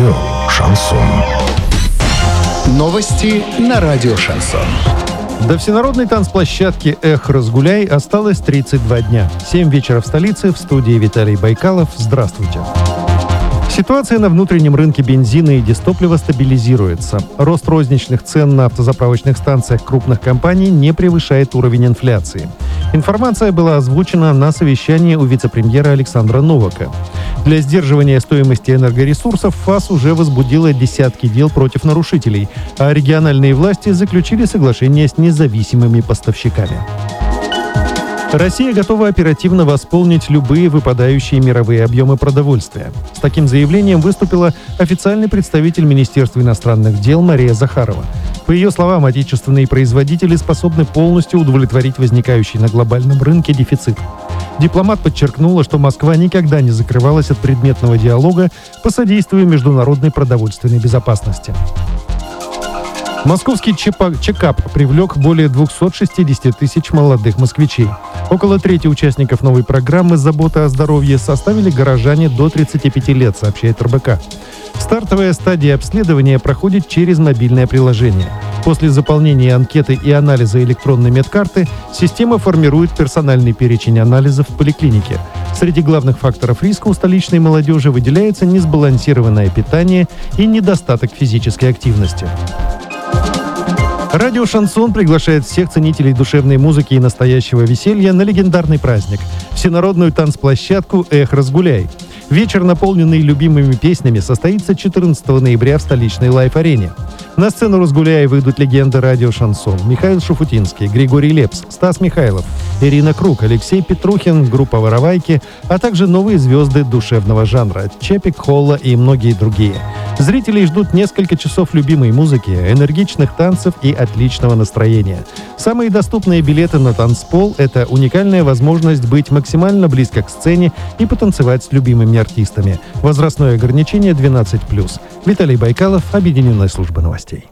Радио «Шансон». Новости на радио «Шансон». До всенародной танцплощадки «Эх, разгуляй» осталось 32 дня. 7 вечера в столице, в студии Виталий Байкалов. Здравствуйте. Ситуация на внутреннем рынке бензина и дистоплива стабилизируется. Рост розничных цен на автозаправочных станциях крупных компаний не превышает уровень инфляции. Информация была озвучена на совещании у вице-премьера Александра Новака. Для сдерживания стоимости энергоресурсов ФАС уже возбудила десятки дел против нарушителей, а региональные власти заключили соглашение с независимыми поставщиками. Россия готова оперативно восполнить любые выпадающие мировые объемы продовольствия. С таким заявлением выступила официальный представитель Министерства иностранных дел Мария Захарова. По ее словам, отечественные производители способны полностью удовлетворить возникающий на глобальном рынке дефицит. Дипломат подчеркнула, что Москва никогда не закрывалась от предметного диалога по содействию международной продовольственной безопасности. Московский чекап привлек более 260 тысяч молодых москвичей. Около трети участников новой программы «Забота о здоровье» составили горожане до 35 лет, сообщает РБК. Стартовая стадия обследования проходит через мобильное приложение. После заполнения анкеты и анализа электронной медкарты система формирует персональный перечень анализов в поликлинике. Среди главных факторов риска у столичной молодежи выделяется несбалансированное питание и недостаток физической активности. Радио «Шансон» приглашает всех ценителей душевной музыки и настоящего веселья на легендарный праздник – всенародную танцплощадку «Эх, разгуляй». Вечер, наполненный любимыми песнями, состоится 14 ноября в столичной лайв-арене. На сцену «Разгуляй» выйдут легенды радио «Шансон» Михаил Шуфутинский, Григорий Лепс, Стас Михайлов, Ирина Круг, Алексей Петрухин, группа «Воровайки», а также новые звезды душевного жанра – Чепик, Холла и многие другие. Зрителей ждут несколько часов любимой музыки, энергичных танцев и отличного настроения. Самые доступные билеты на танцпол – это уникальная возможность быть максимально близко к сцене и потанцевать с любимыми артистами. Возрастное ограничение 12+. Виталий Байкалов, Объединенная служба новостей.